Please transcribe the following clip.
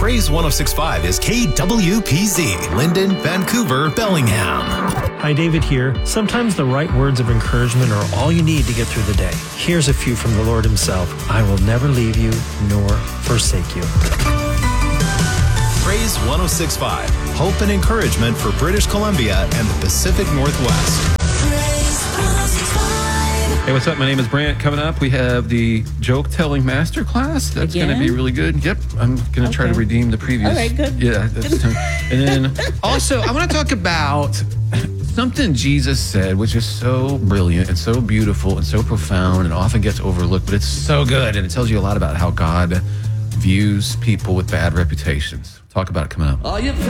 Praise 106.5 is KWPZ, Linden, Vancouver, Bellingham. Hi, David here. Sometimes the right words of encouragement are all you need to get through the day. Here's a few from the Lord himself. I will never leave you nor forsake you. Praise 106.5, hope and encouragement for British Columbia and the Pacific Northwest. Hey, what's up? My name is Brant. Coming up, we have the joke telling masterclass. That's going to be really good. Yep, I'm going to try to redeem the previous. All right, good. Yeah. And then also, I want to talk about something Jesus said, which is so brilliant and so beautiful and so profound and often gets overlooked, but it's so good. And it tells you a lot about how God views people with bad reputations. Talk about it coming up.